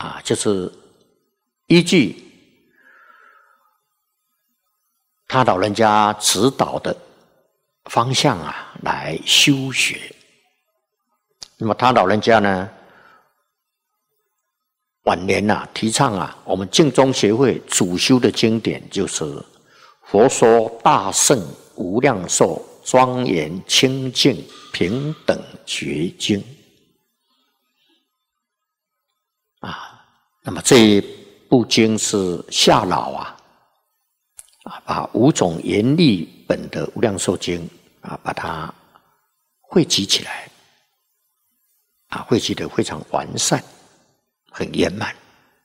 就是依据他老人家指导的方向来修学。那么他老人家呢，晚年提倡我们净宗协会主修的经典就是《佛说大圣无量寿庄严清净平等觉经》那么这一部经是夏老把5种严厉本的无量寿经把它汇集起来汇集得非常完善，很圆满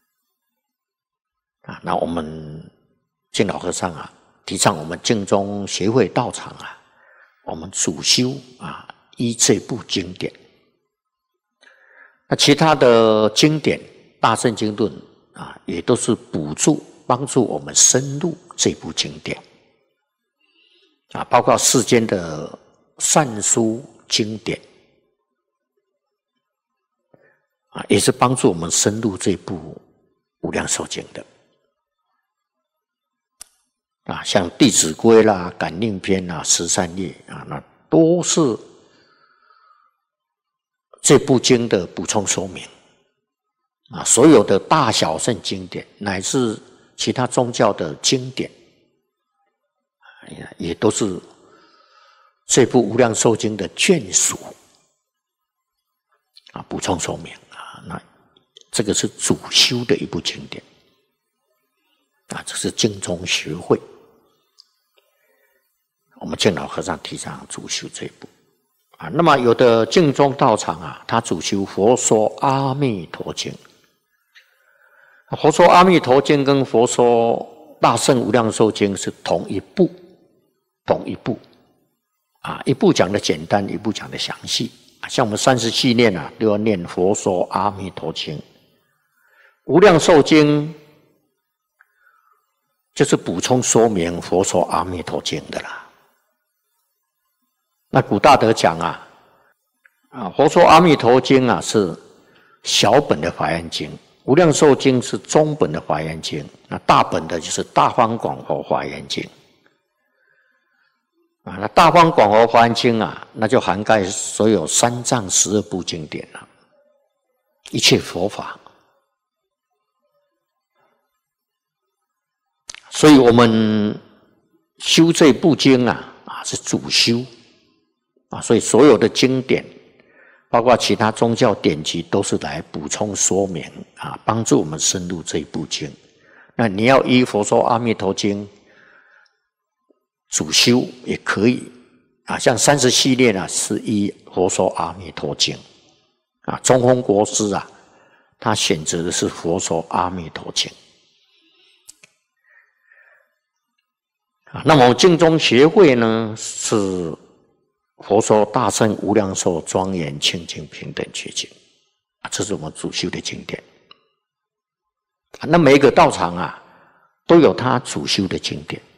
那我们净老和尚提倡我们净宗协会道场我们主修依这部经典。那其他的经典大乘经论也都是帮助我们深入这部经典包括世间的善书经典也是帮助我们深入这部无量寿经的像弟子规啦、感应篇十善业那都是这部经的补充说明所有的大小乘经典乃至其他宗教的经典也都是这部无量寿经的眷属补充说明那这个是主修的一部经典这是净宗学会我们净老和尚提倡主修这一部那么有的净宗道场他主修《佛说阿弥陀经》。佛说阿弥陀经跟佛说大圣无量寿经是同一部一部讲的简单，一部讲的详细像我们30系念都要念佛说阿弥陀经，无量寿经就是补充说明佛说阿弥陀经的啦。那古大德讲佛说阿弥陀经是小本的华严经，无量寿经是中本的华严经，那大本的就是大方广佛华严经那大方广佛华严经那就涵盖所有3藏12部经典一切佛法。所以我们修这部经是主修所以所有的经典包括其他宗教典籍都是来补充说明帮助我们深入这一部经。那你要依佛说阿弥陀经主修也可以像30系列是依佛说阿弥陀经中峰国师他选择的是佛说阿弥陀经那么净宗协会呢是佛说大圣无量寿庄严清净平等觉经这是我们主修的经典那每一个道场都有他主修的经典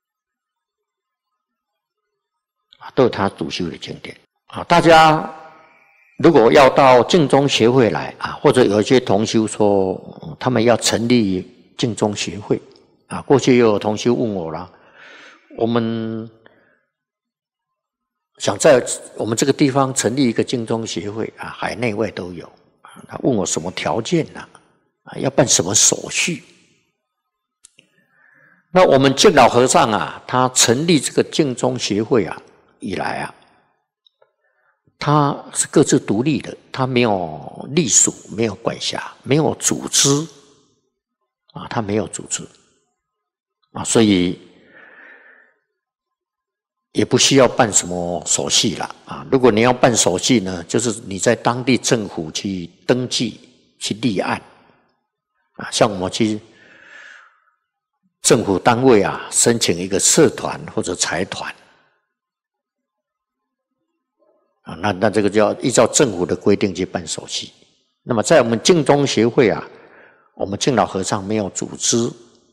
都有他主修的经典大家如果要到净宗协会来或者有一些同修说他们要成立净宗协会过去也有同修问我啦，我们想在我们这个地方成立一个净宗协会海内外都有他问我什么条件要办什么手续。那我们净老和尚他成立这个净宗协会以来他是各自独立的，他没有隶属，没有管辖，没有组织他没有组织所以也不需要办什么手续了如果你要办手续呢，就是你在当地政府去登记去立案像我们去政府单位申请一个社团或者财团那这个就要依照政府的规定去办手续。那么在我们净宗协会我们净老和尚没有组织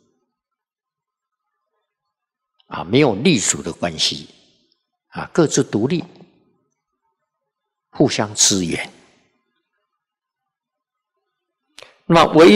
没有隶属的关系各自独立，互相支援。 那么唯一